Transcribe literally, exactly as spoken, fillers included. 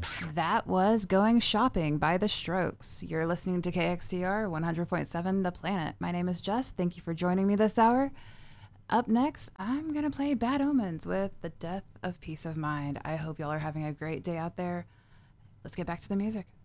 That was Going Shopping by The Strokes. You're listening to K X T R one hundred point seven The Planet. My name is Jess. Thank you for joining me this hour. Up next, I'm going to play Bad Omens with The Death of Peace of Mind. I hope y'all are having a great day out there. Let's get back to the music.